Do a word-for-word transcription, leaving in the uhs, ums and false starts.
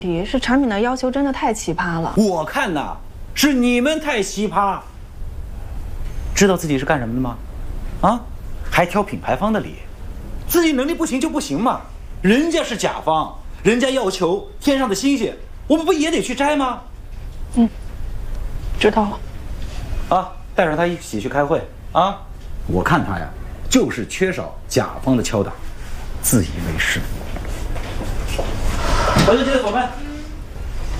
题是产品的要求真的太奇葩了。 我看呐，是你们太奇葩。知道自己是干什么的吗？啊，还挑品牌方的理，自己能力不行就不行嘛。人家是甲方，人家要求天上的星星，我们不也得去摘吗？ 嗯，知道了。 啊，带着他一起去开会啊！我看他呀，就是缺少甲方的敲打，自以为是。小姐，记得锁门。